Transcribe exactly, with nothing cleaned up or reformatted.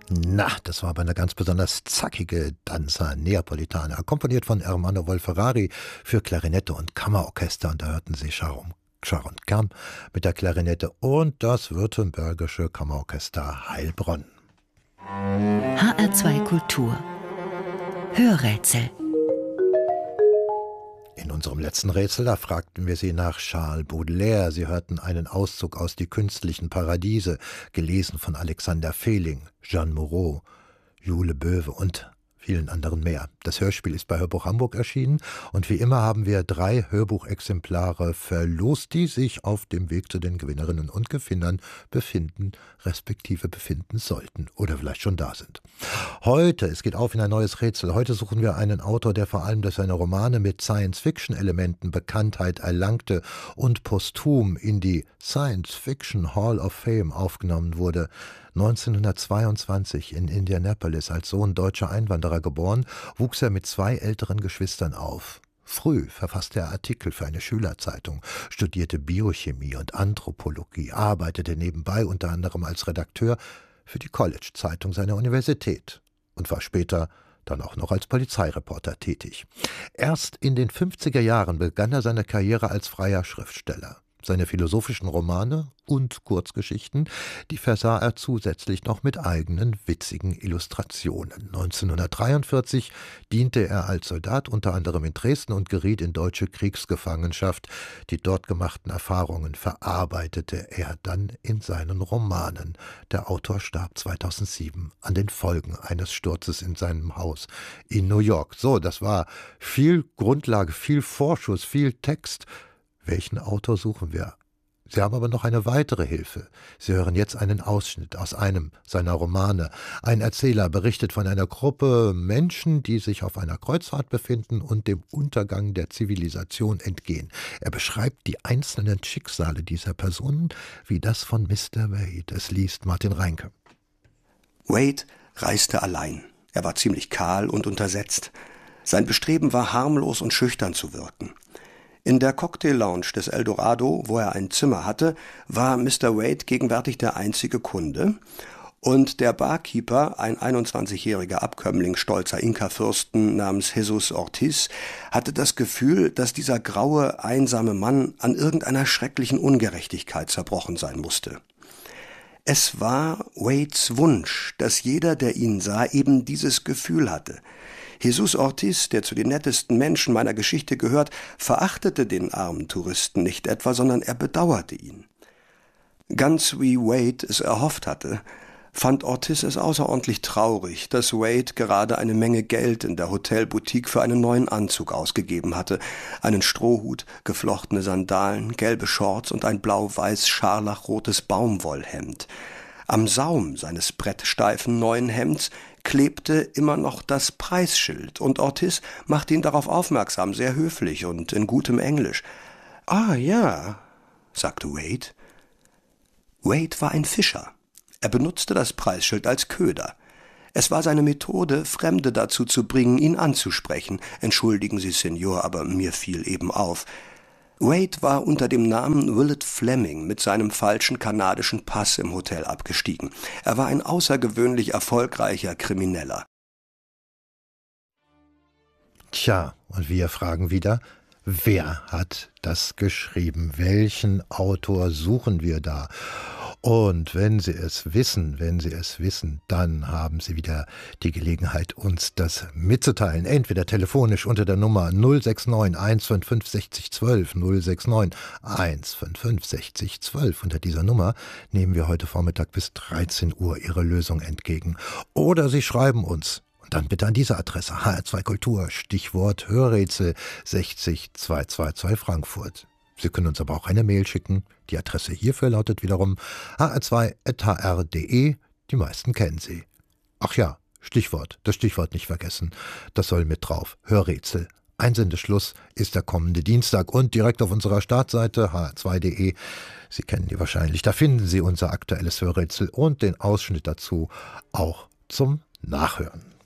Na, das war aber eine ganz besonders zackige Danza Neapolitana, akkompaniert von Ermanno Wolferari für Klarinette und Kammerorchester. Und da hörten Sie Sharon, Sharon Kern mit der Klarinette und das württembergische Kammerorchester Heilbronn. H R zwei Kultur Hörrätsel. In unserem letzten Rätsel, da fragten wir Sie nach Charles Baudelaire. Sie hörten einen Auszug aus Die künstlichen Paradiese, gelesen von Alexander Fehling, Jeanne Moreau, Jule Böwe und vielen anderen mehr. Das Hörspiel ist bei Hörbuch Hamburg erschienen und wie immer haben wir drei Hörbuchexemplare verlost, die sich auf dem Weg zu den Gewinnerinnen und Gewinnern befinden, respektive befinden sollten oder vielleicht schon da sind. Heute, es geht auf in ein neues Rätsel, heute suchen wir einen Autor, der vor allem durch seine Romane mit Science-Fiction-Elementen Bekanntheit erlangte und posthum in die Science-Fiction Hall of Fame aufgenommen wurde. neunzehnhundertzweiundzwanzig in Indianapolis als Sohn deutscher Einwanderer geboren, wuchs er mit zwei älteren Geschwistern auf. Früh verfasste er Artikel für eine Schülerzeitung, studierte Biochemie und Anthropologie, arbeitete nebenbei unter anderem als Redakteur für die College-Zeitung seiner Universität und war später dann auch noch als Polizeireporter tätig. Erst in den fünfziger Jahren begann er seine Karriere als freier Schriftsteller. Seine philosophischen Romane und Kurzgeschichten, die versah er zusätzlich noch mit eigenen witzigen Illustrationen. neunzehnhundertdreiundvierzig diente er als Soldat unter anderem in Dresden und geriet in deutsche Kriegsgefangenschaft. Die dort gemachten Erfahrungen verarbeitete er dann in seinen Romanen. Der Autor starb zweitausendsieben an den Folgen eines Sturzes in seinem Haus in New York. So, das war viel Grundlage, viel Vorschuss, viel Text. Welchen Autor suchen wir? Sie haben aber noch eine weitere Hilfe. Sie hören jetzt einen Ausschnitt aus einem seiner Romane. Ein Erzähler berichtet von einer Gruppe Menschen, die sich auf einer Kreuzfahrt befinden und dem Untergang der Zivilisation entgehen. Er beschreibt die einzelnen Schicksale dieser Personen wie das von Mister Wade. Es liest Martin Reinke. Wade reiste allein. Er war ziemlich kahl und untersetzt. Sein Bestreben war, harmlos und schüchtern zu wirken. In der Cocktail-Lounge des Eldorado, wo er ein Zimmer hatte, war Mister Wade gegenwärtig der einzige Kunde und der Barkeeper, ein einundzwanzigjähriger Abkömmling stolzer Inka-Fürsten namens Jesus Ortiz, hatte das Gefühl, dass dieser graue, einsame Mann an irgendeiner schrecklichen Ungerechtigkeit zerbrochen sein musste. Es war Wades Wunsch, dass jeder, der ihn sah, eben dieses Gefühl hatte. Jesus Ortiz, der zu den nettesten Menschen meiner Geschichte gehört, verachtete den armen Touristen nicht etwa, sondern er bedauerte ihn. Ganz wie Wade es erhofft hatte, fand Ortiz es außerordentlich traurig, dass Wade gerade eine Menge Geld in der Hotelboutique für einen neuen Anzug ausgegeben hatte, einen Strohhut, geflochtene Sandalen, gelbe Shorts und ein blau-weiß-scharlachrotes Baumwollhemd. Am Saum seines brettsteifen neuen Hemds klebte immer noch das Preisschild, und Ortiz machte ihn darauf aufmerksam, sehr höflich und in gutem Englisch. »Ah, ja«, sagte Wade. Wade war ein Fischer. Er benutzte das Preisschild als Köder. Es war seine Methode, Fremde dazu zu bringen, ihn anzusprechen. »Entschuldigen Sie, Senor, aber mir fiel eben auf.« Wade war unter dem Namen Willett Fleming mit seinem falschen kanadischen Pass im Hotel abgestiegen. Er war ein außergewöhnlich erfolgreicher Krimineller. Tja, und wir fragen wieder, wer hat das geschrieben? Welchen Autor suchen wir da? Und wenn Sie es wissen, wenn Sie es wissen, dann haben Sie wieder die Gelegenheit, uns das mitzuteilen. Entweder telefonisch unter der Nummer null sechs neun eins fünf fünf sechs null eins null sechs neun eins fünf fünf sechs null eins. Unter dieser Nummer nehmen wir heute Vormittag bis dreizehn Uhr Ihre Lösung entgegen. Oder Sie schreiben uns. Und dann bitte an diese Adresse H R zwei Kultur, Stichwort Hörrätsel sechzig zweihundertzweiundzwanzig Frankfurt. Sie können uns aber auch eine Mail schicken. Die Adresse hierfür lautet wiederum h r zwei at h r punkt d e. Die meisten kennen sie. Ach ja, Stichwort, das Stichwort nicht vergessen. Das soll mit drauf. Hörrätsel. Einsendeschluss ist der kommende Dienstag und direkt auf unserer Startseite h r zwei punkt d e. Sie kennen die wahrscheinlich. Da finden Sie unser aktuelles Hörrätsel und den Ausschnitt dazu auch zum Nachhören.